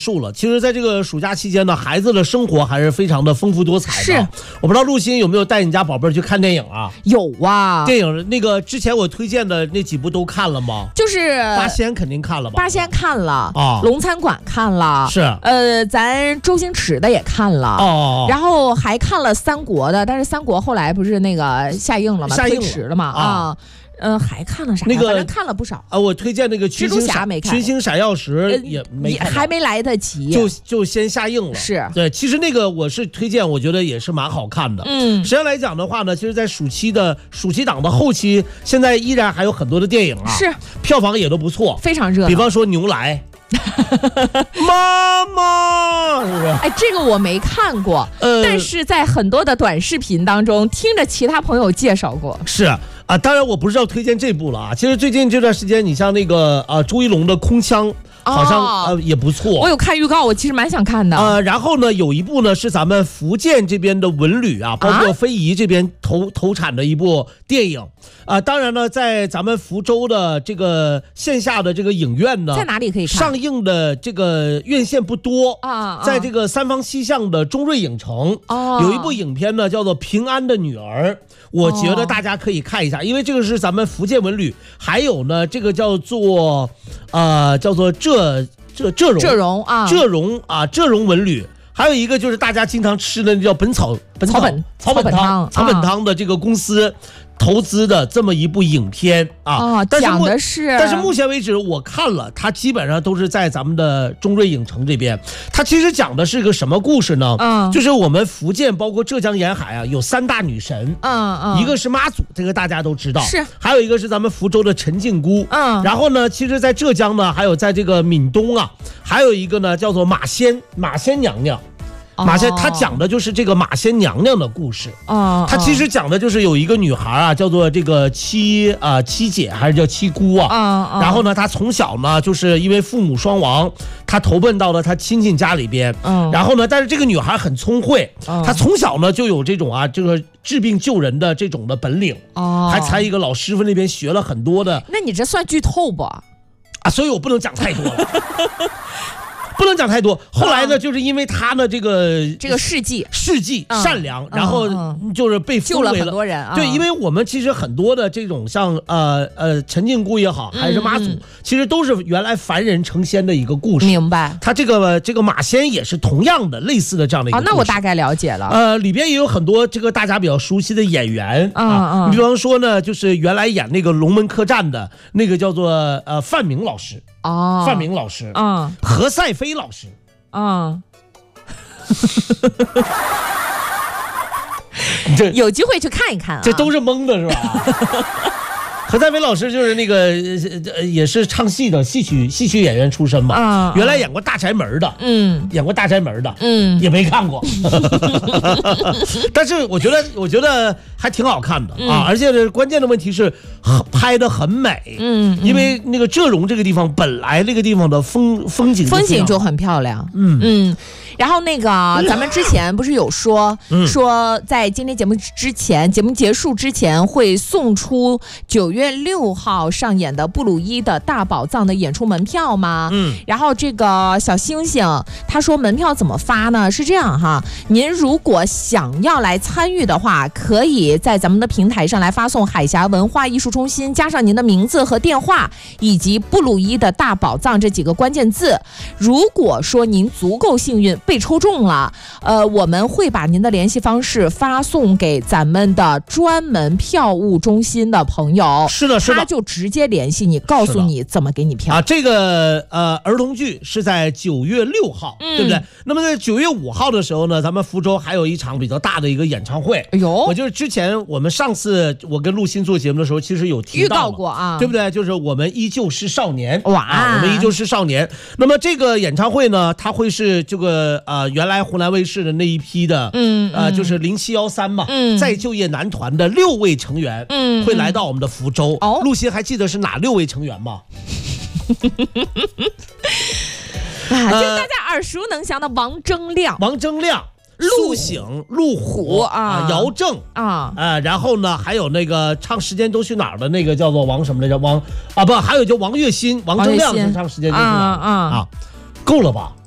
束了。其实在这个暑假期间呢，孩子的生活还是非常的丰富多彩的。 是， 我不知道陆欣有没有带你家宝贝儿去看电影啊？ 有啊， 电影那个之前我推荐的那几部都看了吗？ 就是八仙肯定看了吧？ 八仙看了啊， 龙餐馆看了， 是咱周星驰的也看了哦， 然后还看了三国的，但是三国后来不是那个下映了吗？推迟了嘛啊。还看了啥？ 那个反正看了不少啊。我推荐那个蜘蛛侠没看， 群星闪耀时也没看， 还没来得及， 就先下映了。 是对，其实那个我是推荐，我觉得也是蛮好看的。实际上来讲的话呢，其实，在暑期档的后期，现在依然还有很多的电影啊， 是票房也都不错， 非常热闹。 比方说《牛来》。妈妈，是不是？ 哎，这个我没看过，但是在很多的短视频当中听着其他朋友介绍过。 是啊，当然我不是要推荐这部了啊。其实最近这段时间，你像那个朱一龙的《空腔》。好像也不错， 我有看预告，我其实蛮想看的。 然后呢，有一部呢是咱们福建这边的文旅啊，包括非遗这边投产的一部电影当然呢，在咱们福州的这个线下的这个影院呢， 在哪里可以看？ 上映的这个院线不多在这个三坊西巷的中瑞影城有一部影片呢，叫做《平安的女儿》，我觉得大家可以看一下，因为这个是咱们福建文旅，还有呢，这个叫做浙蓉文旅，还有一个就是大家经常吃的叫草本汤的这个公司投资的这么一部影片讲的是， 但是目前为止我看了，它基本上都是在咱们的中瑞影城这边。它其实讲的是个什么故事呢？就是我们福建包括浙江沿海有三大女神，一个是妈祖，这个大家都知道， 是，还有一个是咱们福州的陈靖姑，然后呢，其实在浙江呢，还有在这个闽东还有一个呢叫做马仙娘娘。他讲的就是这个马仙娘娘的故事他其实讲的就是有一个女孩叫做这个七姐还是叫七姑然后呢，她从小呢就是因为父母双亡，她投奔到了她亲戚家里边然后呢，但是这个女孩很聪慧她从小呢就有这种这个治病救人的这种的本领还在一个老师傅那边学了很多的。 那你这算剧透不所以我不能讲太多了不能讲太多。后来呢，就是因为他呢这个事迹善良，然后就是被救了很多人对，因为我们其实很多的这种像陈靖姑也好，还是妈祖，其实都是原来凡人成仙的一个故事。 明白。 他这个马仙也是同样的类似的这样的一个故事。 那我大概了解了。 里边也有很多这个大家比较熟悉的演员你比方说呢，就是原来演那个龙门客栈的那个叫做范明老师。范明老师何赛飞老师有机会去看一看这都是蒙的是吧何赛飞老师就是那个也是唱戏的戏曲演员出身嘛原来演过大宅门的也没看过但是我觉得还挺好看的而且关键的问题是拍得很美因为那个浙蓉这个地方本来那个地方的风景就很漂亮然后那个咱们之前不是有说在今天节目结束之前会送出9月6号上演的布鲁伊的大宝藏的演出门票吗？然后这个小星星他说门票怎么发呢？是这样哈，您如果想要来参与的话，可以在咱们的平台上来发送海峡文化艺术中心加上您的名字和电话以及布鲁伊的大宝藏这几个关键字。如果说您足够幸运被抽中了我们会把您的联系方式发送给咱们的专门票务中心的朋友。 是的他就直接联系你，告诉你怎么给你票这个儿童剧是在9月6号对不对？那么在9月5号的时候呢，咱们福州还有一场比较大的一个演唱会。我就是之前我们上次我跟陆欣做节目的时候其实有提到预告过对不对？就是我们依旧是少年我们依旧是少年。那么这个演唱会呢，它会是这个原来湖南卫视的那一批的就是0713嘛再就业男团的6位成员会来到我们的福州。陆欣还记得是哪6位成员吗？ 就是大家耳熟能详的王铮亮、 苏醒、陆虎姚正然后呢还有那个唱时间都去哪儿的那个叫做王什么来着？还有叫王栎鑫，王铮亮是唱时间都去哪儿够了吧？